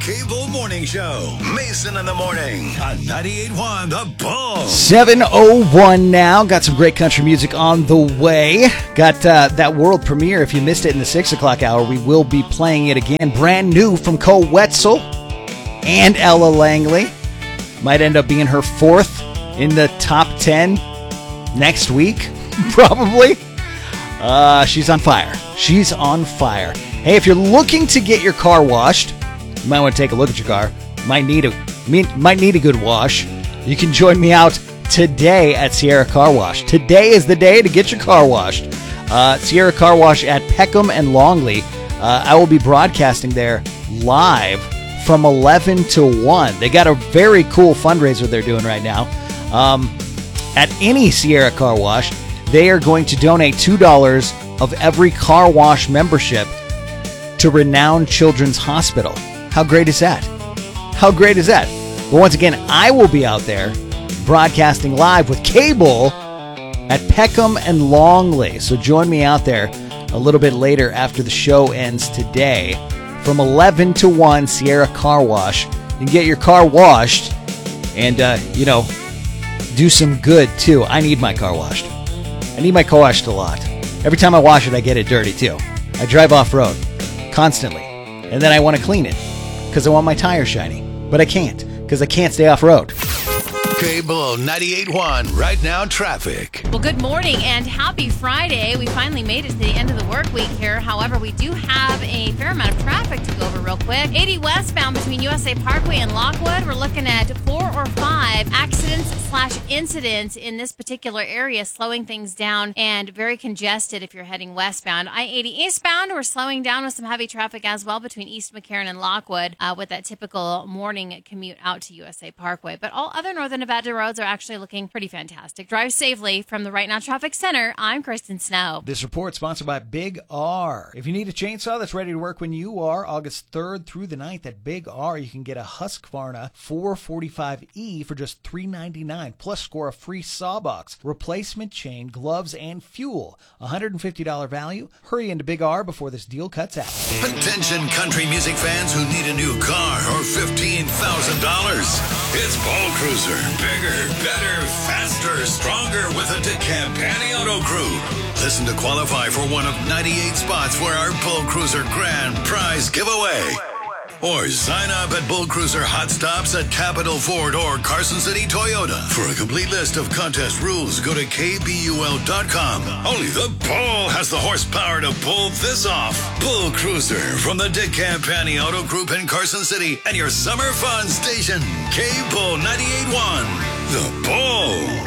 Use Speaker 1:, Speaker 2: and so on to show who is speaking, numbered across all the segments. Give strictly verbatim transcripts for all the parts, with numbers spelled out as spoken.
Speaker 1: Cable Morning Show. Mason in the morning on ninety-eight point one The Bull.
Speaker 2: seven oh one now. Got some great country music on the way. Got uh, that world premiere. If you missed it in the six o'clock hour, we will be playing it again. Brand new from Cole Wetzel and Ella Langley. Might end up being her fourth in the top ten next week, probably. Uh, she's on fire. She's on fire. Hey, if you're looking to get your car washed, you might want to take a look at your car. Might need a might need a good wash. You can join me out today at Sierra Car Wash. Today is the day to get your car washed. Uh, Sierra Car Wash at Peckham and Longley. Uh, I will be broadcasting there live from eleven to one. They got a very cool fundraiser they're doing right now. Um, at any Sierra Car Wash, they are going to donate two dollars of every car wash membership to Renown Children's Hospital. How great is that? How great is that? Well, once again, I will be out there broadcasting live with Cable at Peckham and Longley. So join me out there a little bit later after the show ends today. From eleven to one, Sierra Car Wash. You can get your car washed and, uh, you know, do some good, too. I need my car washed. I need my car washed a lot. Every time I wash it, I get it dirty, too. I drive off-road constantly. And then I want to clean it because I want my tires shiny. But I can't because I can't stay off-road.
Speaker 1: Cable ninety-eight point one. Right now, traffic.
Speaker 3: Well, good morning and happy Friday. We finally made it to the end of the work week here. However, we do have a fair amount of traffic to go over real quick. eighty westbound between U S A Parkway and Lockwood. We're looking at four or five accidents slash incidents in this particular area, slowing things down and very congested if you're heading westbound. I eighty eastbound, we're slowing down with some heavy traffic as well between East McCarran and Lockwood uh, with that typical morning commute out to U S A Parkway. But all other northern Nevada roads are actually looking pretty fantastic. Drive safely from the Right Now Traffic Center. I'm Kristen Snow.
Speaker 2: This report sponsored by Big R. If you need a chainsaw that's ready to work when you are, August third through the ninth at Big R, you can get a Husqvarna four forty-five E for just three ninety-nine. Plus score a free saw box, replacement chain, gloves, and fuel. one hundred fifty dollars value. Hurry into Big R before this deal cuts out.
Speaker 1: Attention country music fans who need a new car or fifteen thousand dollars. It's Bull Cruiser. Bigger, better, faster, stronger with a DeKalb County Auto Group. Listen to qualify for one of ninety-eight spots for our Bull Cruiser Grand Prize giveaway. Or sign up at Bull Cruiser Hot Stops at Capital Ford or Carson City Toyota. For a complete list of contest rules, go to K B U L dot com. Only the Bull has the horsepower to pull this off. Bull Cruiser from the DeKalb County Auto Group in Carson City and your summer fun station, K-Bull ninety-eight point one. The Bull.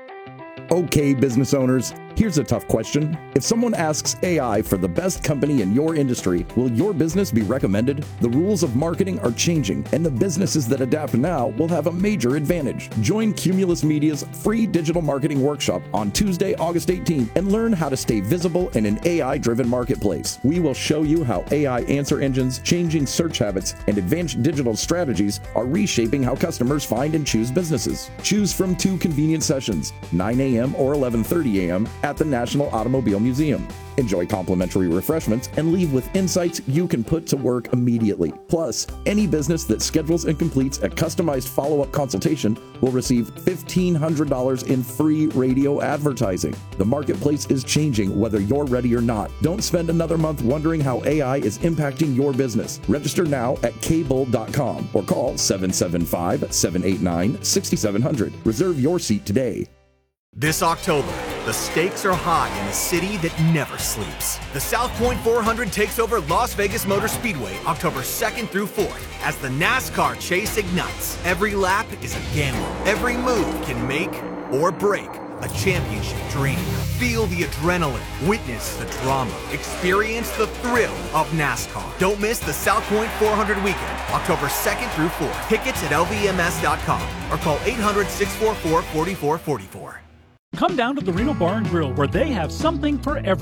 Speaker 4: Okay, business owners, here's a tough question. If someone asks A I for the best company in your industry, will your business be recommended? The rules of marketing are changing, and the businesses that adapt now will have a major advantage. Join Cumulus Media's free digital marketing workshop on Tuesday, August eighteenth, and learn how to stay visible in an A I-driven marketplace. We will show you how A I answer engines, changing search habits, and advanced digital strategies are reshaping how customers find and choose businesses. Choose from two convenient sessions, nine a.m. or eleven thirty a.m. at the National Automobile Museum. Enjoy complimentary refreshments and leave with insights you can put to work immediately. Plus, any business that schedules and completes a customized follow-up consultation will receive fifteen hundred dollars in free radio advertising. The marketplace is changing whether you're ready or not. Don't spend another month wondering how A I is impacting your business. Register now at K bull dot com or call seven seven five, seven eight nine, six seven zero zero. Reserve your seat today.
Speaker 5: This October, the stakes are high in a city that never sleeps. The South Point four hundred takes over Las Vegas Motor Speedway October second through fourth as the NASCAR chase ignites. Every lap is a gamble. Every move can make or break a championship dream. Feel the adrenaline, witness the drama, experience the thrill of NASCAR. Don't miss the South Point four hundred weekend, October second through fourth. Tickets at L V M S dot com or call eight hundred, six four four, four four four four.
Speaker 6: Come down to the Reno Bar and Grill where they have something for everyone.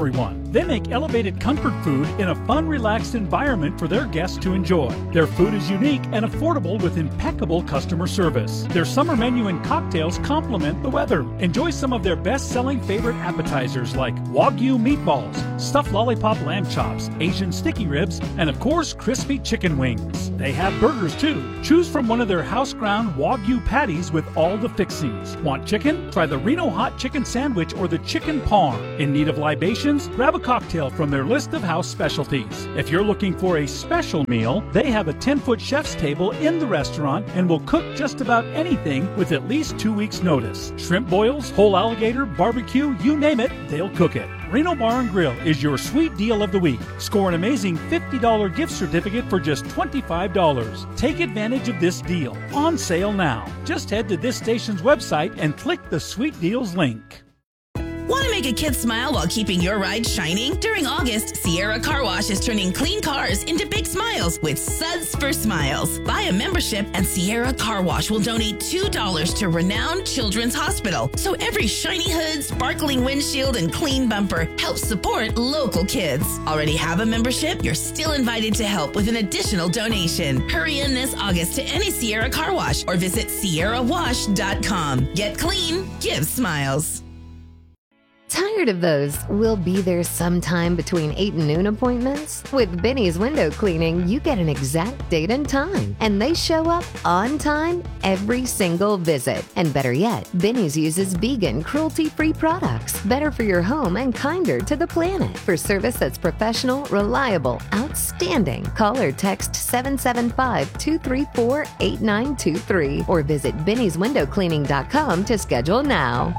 Speaker 6: They make elevated comfort food in a fun, relaxed environment for their guests to enjoy. Their food is unique and affordable with impeccable customer service. Their summer menu and cocktails complement the weather. Enjoy some of their best-selling favorite appetizers like Wagyu meatballs, stuffed lollipop lamb chops, Asian sticky ribs, and of course, crispy chicken wings. They have burgers too. Choose from one of their house-ground Wagyu patties with all the fixings. Want chicken? Try the Reno Hot Chicken Sandwich or the Chicken Parm. In need of libations? Grab a cocktail from their list of house specialties. If you're looking for a special meal, they have a ten-foot chef's table in the restaurant and will cook just about anything with at least two weeks' notice. Shrimp boils, whole alligator, barbecue, you name it, they'll cook it. Reno Bar and Grill is your sweet deal of the week. Score an amazing fifty dollars gift certificate for just twenty-five dollars. Take advantage of this deal. On sale now. Just head to this station's website and click the Sweet Deals link.
Speaker 7: Want to make a kid smile while keeping your ride shining? During August, Sierra Car Wash is turning clean cars into big smiles with Suds for Smiles. Buy a membership and Sierra Car Wash will donate two dollars to Renowned Children's Hospital. So every shiny hood, sparkling windshield, and clean bumper helps support local kids. Already have a membership? You're still invited to help with an additional donation. Hurry in this August to any Sierra Car Wash or visit sierra wash dot com. Get clean, give smiles.
Speaker 8: Tired of those "we'll be there sometime between eight and noon" appointments? With Benny's Window Cleaning, you get an exact date and time, and they show up on time every single visit. And better yet, Benny's uses vegan, cruelty-free products, better for your home and kinder to the planet. For service that's professional, reliable, outstanding, call or text seven seven five, two three four, eight nine two three or visit bennys window cleaning dot com to schedule now.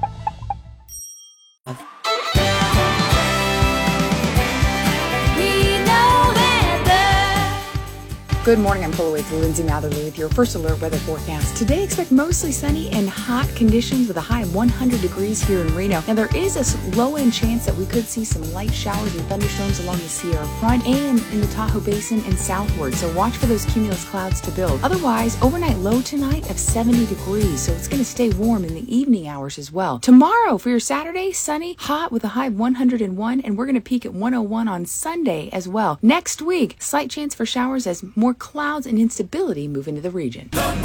Speaker 9: Good morning, I'm Polawait's Lindsay Matherly with your first alert weather forecast. Today, expect mostly sunny and hot conditions with a high of one hundred degrees here in Reno. Now, there is a low-end chance that we could see some light showers and thunderstorms along the Sierra front and in the Tahoe Basin and southward, so watch for those cumulus clouds to build. Otherwise, overnight low tonight of seventy degrees, so it's going to stay warm in the evening hours as well. Tomorrow, for your Saturday, sunny, hot with a high of one hundred one, and we're going to peak at one oh one on Sunday as well. Next week, slight chance for showers as more clouds and instability move into the region.